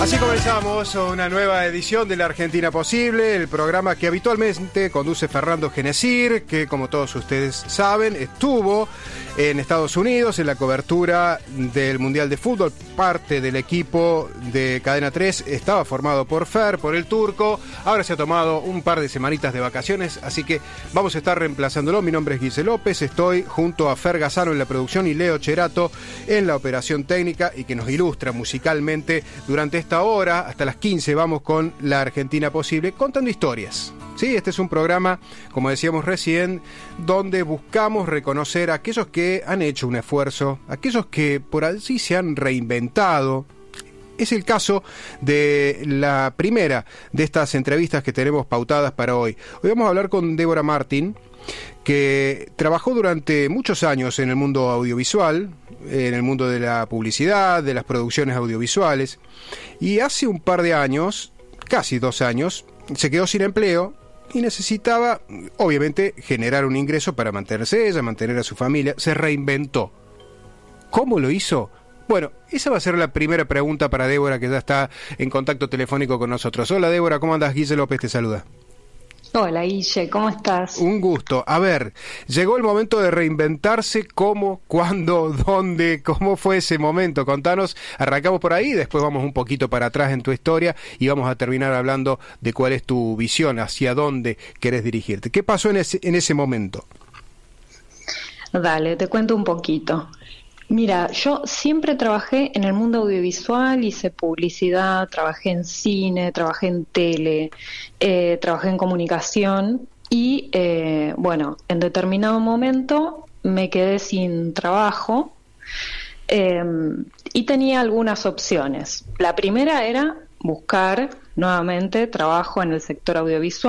Así comenzamos una nueva edición de La Argentina Posible, el programa que habitualmente conduce Fernando Genesir, que como todos ustedes saben, estuvo en Estados Unidos en la cobertura del Mundial de Fútbol. Parte del equipo de Cadena 3 estaba formado por Fer, por el Turco. Ahora se ha tomado un par de semanitas de vacaciones, así que vamos a estar reemplazándolo. Mi nombre es Guille López, estoy junto a Fer Gazzano en la producción y Leo Cherato en la operación técnica y que nos ilustra musicalmente durante esta hora. Hasta las 15 vamos con La Argentina Posible, contando historias. Sí, este es un programa, como decíamos recién, donde buscamos reconocer a aquellos que han hecho un esfuerzo, aquellos que por allí se han reinventado. Es el caso de la primera de estas entrevistas que tenemos pautadas para hoy. Hoy vamos a hablar con Débora Martín, que trabajó durante muchos años en el mundo audiovisual, en el mundo de la publicidad, de las producciones audiovisuales, y hace un par de años, casi 2 años, se quedó sin empleo y necesitaba, obviamente, generar un ingreso para mantenerse ella, mantener a su familia. Se reinventó. ¿Cómo lo hizo? Bueno, esa va a ser la primera pregunta para Débora, que ya está en contacto telefónico con nosotros. Hola Débora, ¿cómo andas? Guille López te saluda. Hola Guille, ¿cómo estás? Un gusto. A ver, llegó el momento de reinventarse. ¿Cómo, cuándo, dónde, cómo fue ese momento? Contanos, arrancamos por ahí, después vamos un poquito para atrás en tu historia y vamos a terminar hablando de cuál es tu visión, hacia dónde querés dirigirte. ¿Qué pasó en ese momento? Dale, te cuento un poquito. Mira, yo siempre trabajé en el mundo audiovisual, hice publicidad, trabajé en cine, trabajé en tele, trabajé en comunicación y, bueno, en determinado momento me quedé sin trabajo y tenía algunas opciones. La primera era buscar nuevamente trabajo en el sector audiovisual.